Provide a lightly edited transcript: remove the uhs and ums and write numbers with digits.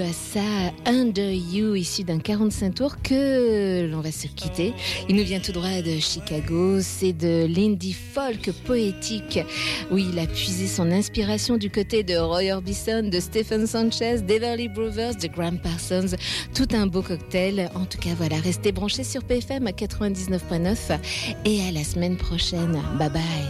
Ça, Under You, issu d'un 45 tours que l'on va se quitter. Il nous vient tout droit de Chicago. C'est de l'indie folk poétique où il a puisé son inspiration du côté de Roy Orbison, de Stephen Sanchez, d'Everly Brothers, de Graham Parsons. Tout un beau cocktail. En tout cas, voilà, restez branchés sur PFM à 99.9 et à la semaine prochaine. Bye bye.